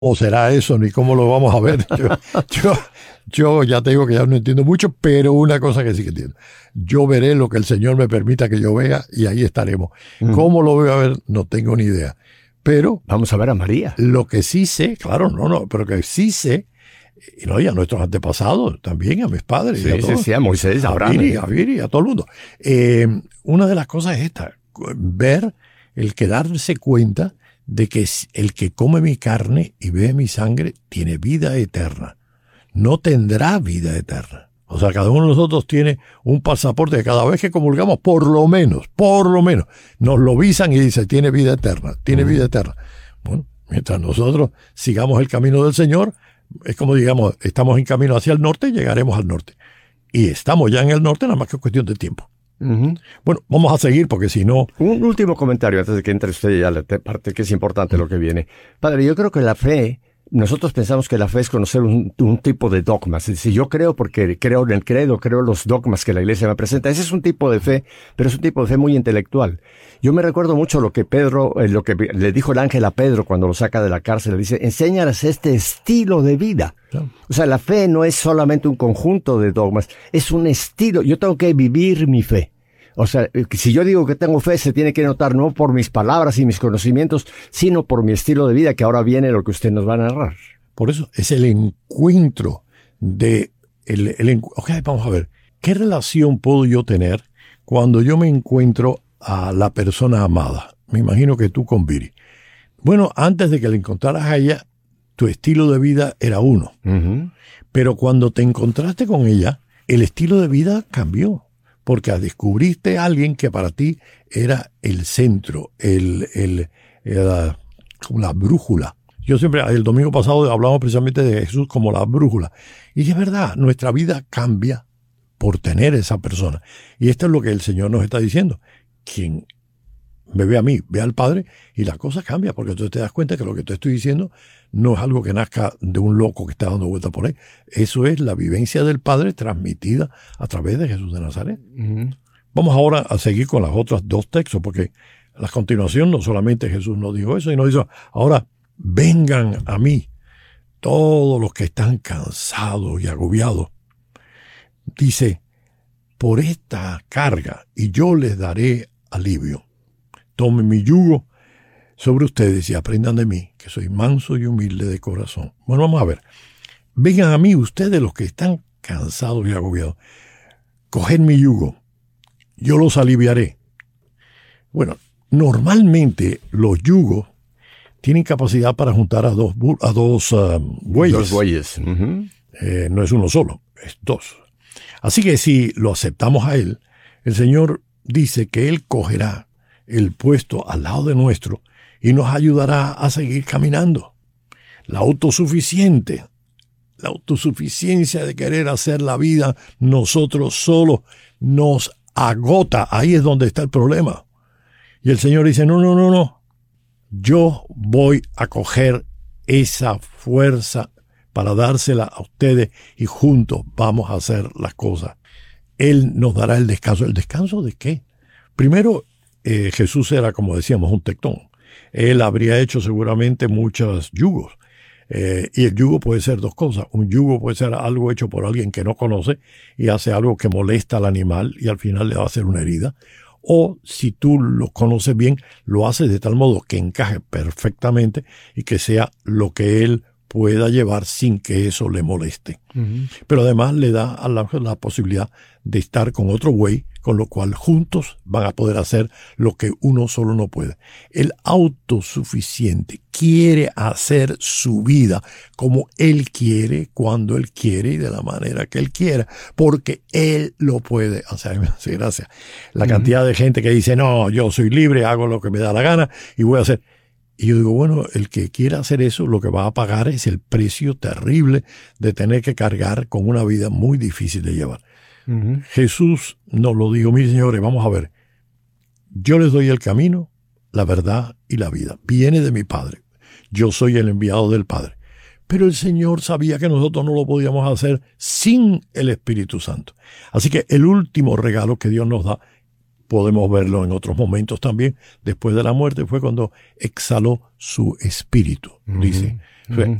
¿Cómo será eso? Ni cómo lo vamos a ver. Yo ya te digo que ya no entiendo mucho, pero una cosa que sí que entiendo. Yo veré lo que el Señor me permita que yo vea y ahí estaremos. ¿Cómo lo voy a ver? No tengo ni idea. Pero vamos a ver a María. Lo que sí sé, claro, pero que sí sé, y a nuestros antepasados también, a mis padres. Sí, a Moisés, a Abraham. A Viri, a todo el mundo. Una de las cosas es esta, ver, el que darse cuenta de que el que come mi carne y bebe mi sangre tiene vida eterna. No tendrá vida eterna. O sea, cada uno de nosotros tiene un pasaporte que cada vez que comulgamos, por lo menos, nos lo visan y dice, tiene vida eterna, tiene vida eterna. Bueno, mientras nosotros sigamos el camino del Señor, es como digamos, estamos en camino hacia el norte, llegaremos al norte. Y estamos ya en el norte, nada más que cuestión de tiempo. Bueno, vamos a seguir porque si no... Un último comentario antes de que entre usted ya la parte que es importante lo que viene. Padre, yo creo que la fe, nosotros pensamos que la fe es conocer un tipo de dogmas. Es decir, yo creo porque creo en el credo, creo en los dogmas que la iglesia me presenta. Ese es un tipo de fe, pero es un tipo de fe muy intelectual. Yo me recuerdo mucho lo que le dijo el ángel a Pedro cuando lo saca de la cárcel. Le dice, enséñales este estilo de vida. Claro. O sea, la fe no es solamente un conjunto de dogmas, es un estilo. Yo tengo que vivir mi fe. O sea, si yo digo que tengo fe, se tiene que notar no por mis palabras y mis conocimientos, sino por mi estilo de vida, que ahora viene lo que usted nos va a narrar. Por eso es el encuentro de... Ok, vamos a ver, ¿qué relación puedo yo tener cuando yo me encuentro a la persona amada? Me imagino que tú con Viri. Bueno, antes de que la encontraras a ella, tu estilo de vida era uno. Pero cuando te encontraste con ella, el estilo de vida cambió. Porque descubriste a alguien que para ti era el centro, la brújula. Yo siempre, el domingo pasado hablamos precisamente de Jesús como la brújula. Y es verdad, nuestra vida cambia por tener esa persona. Y esto es lo que el Señor nos está diciendo. Quien me ve a mí, ve al Padre, y la cosa cambia, porque tú te das cuenta que lo que te estoy diciendo no es algo que nazca de un loco que está dando vueltas por ahí. Eso es la vivencia del Padre transmitida a través de Jesús de Nazaret. Vamos ahora a seguir con las otras dos textos, porque a la continuación no solamente Jesús nos dijo eso, y nos dijo, ahora vengan a mí todos los que están cansados y agobiados. Dice, por esta carga, y yo les daré alivio. Tomen mi yugo sobre ustedes y aprendan de mí, que soy manso y humilde de corazón. Bueno, vamos a ver. Vengan a mí ustedes los que están cansados y agobiados. Coged mi yugo, yo los aliviaré. Bueno, normalmente los yugos tienen capacidad para juntar a dos bueyes. Dos bueyes. No es uno solo, es dos. Así que si lo aceptamos a él, el Señor dice que él cogerá el puesto al lado de nuestro y nos ayudará a seguir caminando. La autosuficiencia de querer hacer la vida nosotros solos nos agota. Ahí es donde está el problema. Y el Señor dice, no. Yo voy a coger esa fuerza para dársela a ustedes y juntos vamos a hacer las cosas. Él nos dará el descanso. ¿El descanso de qué? Primero, Jesús era, como decíamos, un tectón. Él habría hecho seguramente muchos yugos. Y el yugo puede ser dos cosas. Un yugo puede ser algo hecho por alguien que no conoce y hace algo que molesta al animal y al final le va a hacer una herida. O si tú lo conoces bien, lo haces de tal modo que encaje perfectamente y que sea lo que él pueda llevar sin que eso le moleste. Pero además le da a la posibilidad de estar con otro buey, con lo cual juntos van a poder hacer lo que uno solo no puede. El autosuficiente quiere hacer su vida como él quiere, cuando él quiere y de la manera que él quiera, porque él lo puede hacer. Me hace gracia la cantidad de gente que dice, no, yo soy libre, hago lo que me da la gana y voy a hacer. Y yo digo, bueno, el que quiera hacer eso, lo que va a pagar es el precio terrible de tener que cargar con una vida muy difícil de llevar. Jesús nos lo dijo, mis señores, vamos a ver, yo les doy el camino, la verdad y la vida. Viene de mi Padre. Yo soy el enviado del Padre. Pero el Señor sabía que nosotros no lo podíamos hacer sin el Espíritu Santo. Así que el último regalo que Dios nos da, podemos verlo en otros momentos también, después de la muerte, fue cuando exhaló su Espíritu. Dice, Ujú.